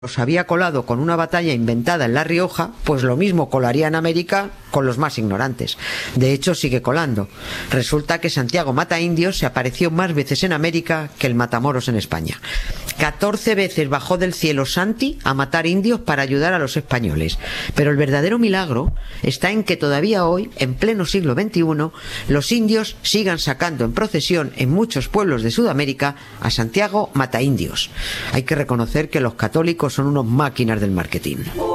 los había colado con una batalla inventada en La Rioja, pues lo mismo colaría en América con los más ignorantes. De hecho, sigue colando. Resulta que Santiago Mataindios se apareció más veces en América que el Matamoros en España. 14 veces bajó del cielo Santi a matar indios para ayudar a los españoles. Pero el verdadero milagro está en que todavía hoy, en pleno siglo XXI, los indios sigan sacando en procesión en muchos pueblos de Sudamérica a Santiago Mataindios. Hay que reconocer que los católicos son unos máquinas del marketing.